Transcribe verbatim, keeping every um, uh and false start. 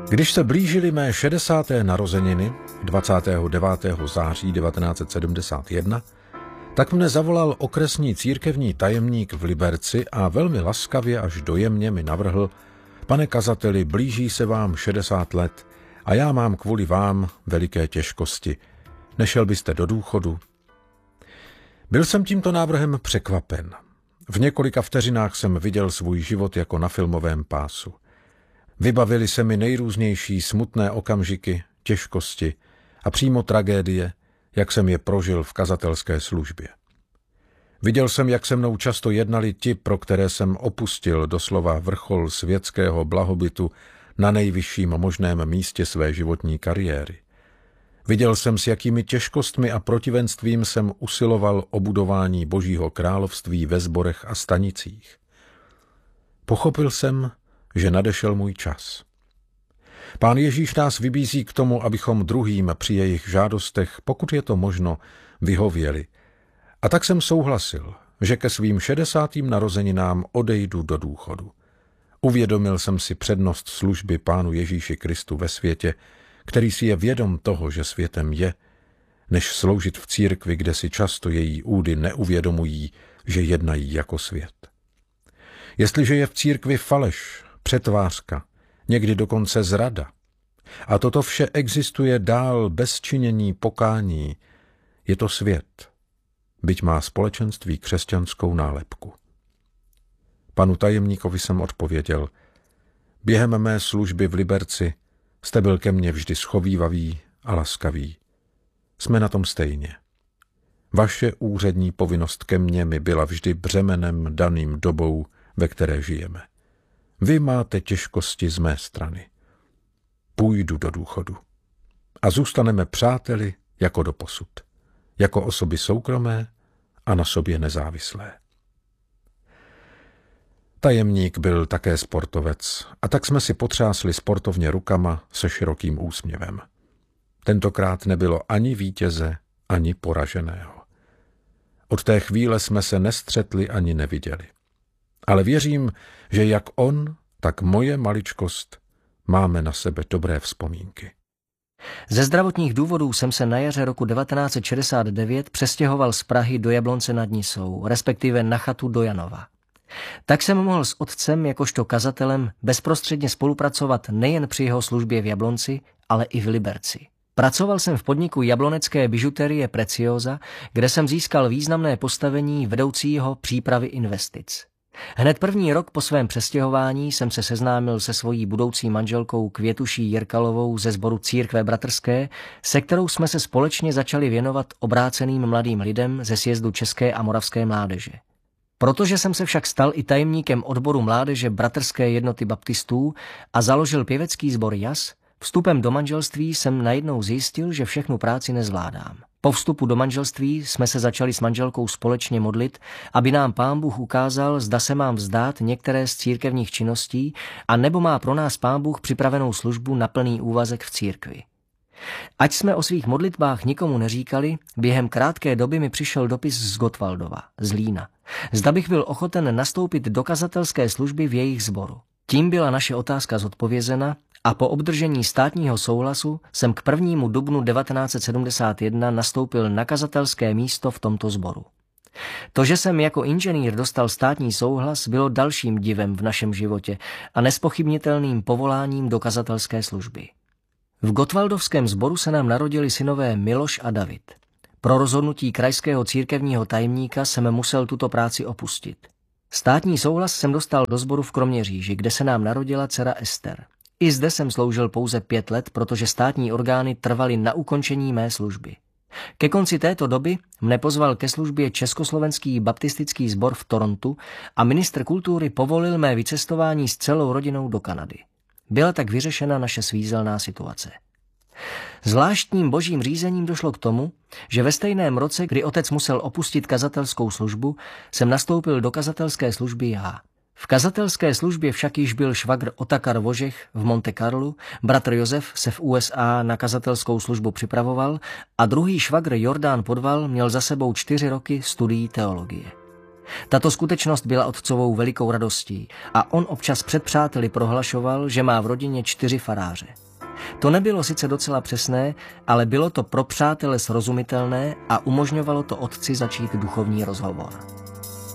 Když se blížily mé šedesáté narozeniny dvacátého devátého září devatenáct set sedmdesát jedna, tak mne zavolal okresní církevní tajemník v Liberci a velmi laskavě až dojemně mi navrhl: pane kazateli, blíží se vám šedesát let a já mám kvůli vám veliké těžkosti. Nešel byste do důchodu? Byl jsem tímto návrhem překvapen. V několika vteřinách jsem viděl svůj život jako na filmovém pásu. Vybavili se mi nejrůznější smutné okamžiky, těžkosti a přímo tragédie, jak jsem je prožil v kazatelské službě. Viděl jsem, jak se mnou často jednali ti, pro které jsem opustil doslova vrchol světského blahobytu na nejvyšším možném místě své životní kariéry. Viděl jsem, s jakými těžkostmi a protivenstvím jsem usiloval o budování Božího království ve sborech a stanicích. Pochopil jsem, že nadešel můj čas. Pán Ježíš nás vybízí k tomu, abychom druhým při jejich žádostech, pokud je to možno, vyhověli. A tak jsem souhlasil, že ke svým šedesátým narozeninám odejdu do důchodu. Uvědomil jsem si přednost služby Pánu Ježíši Kristu ve světě, který si je vědom toho, že světem je, než sloužit v církvi, kde si často její údy neuvědomují, že jednají jako svět. Jestliže je v církvi faleš, přetvářka, někdy dokonce zrada, a toto vše existuje dál bez činění pokání, je to svět, byť má společenství křesťanskou nálepku. Panu tajemníkovi jsem odpověděl: během mé služby v Liberci jste byl ke mně vždy schovívavý a laskavý. Jsme na tom stejně. Vaše úřední povinnost ke mně mi byla vždy břemenem daným dobou, ve které žijeme. Vy máte těžkosti z mé strany. Půjdu do důchodu. A zůstaneme přáteli jako doposud. Jako osoby soukromé a na sobě nezávislé. Tajemník byl také sportovec a tak jsme si potřásli sportovně rukama se širokým úsměvem. Tentokrát nebylo ani vítěze, ani poraženého. Od té chvíle jsme se nestřetli ani neviděli. Ale věřím, že jak on, tak moje maličkost máme na sebe dobré vzpomínky. Ze zdravotních důvodů jsem se na jaře roku devatenáct set šedesát devět přestěhoval z Prahy do Jablonce nad Nisou, respektive na chatu do Janova. Tak jsem mohl s otcem jakožto kazatelem bezprostředně spolupracovat nejen při jeho službě v Jablonci, ale i v Liberci. Pracoval jsem v podniku jablonecké bižuterie Preciosa, kde jsem získal významné postavení vedoucího přípravy investic. Hned první rok po svém přestěhování jsem se seznámil se svojí budoucí manželkou Květuší Jirkalovou ze sboru Církve bratrské, se kterou jsme se společně začali věnovat obráceným mladým lidem ze sjezdu České a Moravské mládeže. Protože jsem se však stal i tajemníkem odboru mládeže Bratrské jednoty baptistů a založil pěvecký sbor Jas, vstupem do manželství jsem najednou zjistil, že všechnu práci nezvládám. Po vstupu do manželství jsme se začali s manželkou společně modlit, aby nám Pán Bůh ukázal, zda se mám vzdát některé z církevních činností, a nebo má pro nás Pán Bůh připravenou službu na plný úvazek v církvi. Ať jsme o svých modlitbách nikomu neříkali, během krátké doby mi přišel dopis z Gottwaldova, z Lína. Zda bych byl ochoten nastoupit do kazatelské služby v jejich sboru. Tím byla naše otázka zodpovězena a po obdržení státního souhlasu jsem k prvnímu dubnu devatenáct set sedmdesát jedna nastoupil na kazatelské místo v tomto sboru. To, že jsem jako inženýr dostal státní souhlas, bylo dalším divem v našem životě a nespochybnitelným povoláním do kazatelské služby. V Gottwaldovském sboru se nám narodili synové Miloš a David. Pro rozhodnutí krajského církevního tajemníka jsem musel tuto práci opustit. Státní souhlas jsem dostal do sboru v Kroměříži, kde se nám narodila dcera Ester. I zde jsem sloužil pouze pět let, protože státní orgány trvaly na ukončení mé služby. Ke konci této doby mne pozval ke službě Československý baptistický sbor v Torontu a ministr kultury povolil mé vycestování s celou rodinou do Kanady. Byla tak vyřešena naše svízelná situace. Zvláštním božím řízením došlo k tomu, že ve stejném roce, kdy otec musel opustit kazatelskou službu, jsem nastoupil do kazatelské služby já. V kazatelské službě však již byl švagr Otakar Vožech v Monte Carlu, bratr Josef se v U S A na kazatelskou službu připravoval a druhý švagr Jordán Podval měl za sebou čtyři roky studií teologie. Tato skutečnost byla otcovou velikou radostí a on občas před přáteli prohlašoval, že má v rodině čtyři faráře. To nebylo sice docela přesné, ale bylo to pro přátele srozumitelné a umožňovalo to otci začít duchovní rozhovor.